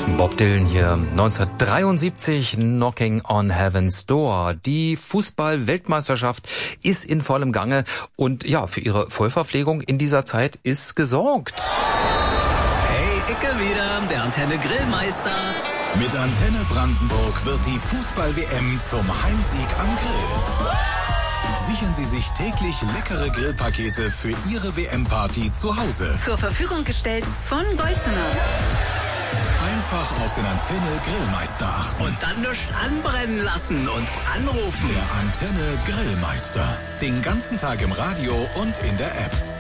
Bob Dylan hier 1973, Knocking on Heaven's Door. Die Fußball-Weltmeisterschaft ist in vollem Gange und ja, für ihre Vollverpflegung in dieser Zeit ist gesorgt. Hey, Icke wieder, der Antenne Grillmeister. Mit Antenne Brandenburg wird die Fußball-WM zum Heimsieg am Grill. Sichern Sie sich täglich leckere Grillpakete für Ihre WM-Party zu Hause. Zur Verfügung gestellt von Golzener. Einfach auf den Antenne Grillmeister achten. Und dann nichts anbrennen lassen und anrufen. Der Antenne Grillmeister. Den ganzen Tag im Radio und in der App.